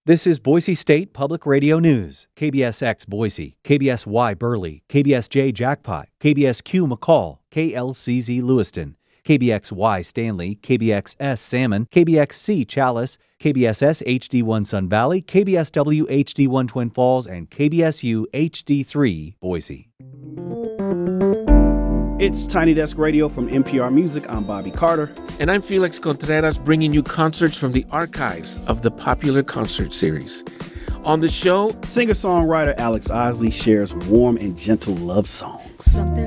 This is Boise State Public Radio News. KBSX Boise, KBSY Burley, KBSJ Jackpot, KBSQ McCall, KLCZ Lewiston, KBXY Stanley, KBXS Salmon, KBXC Chalice, KBSS HD1 Sun Valley, KBSW HD1 Twin Falls, and KBSU HD3 Boise. It's Tiny Desk Radio from NPR Music. I'm Bobby Carter. And I'm Felix Contreras, bringing you concerts from the archives of the popular concert series. On the show, singer-songwriter Alex Osley shares warm and gentle love songs.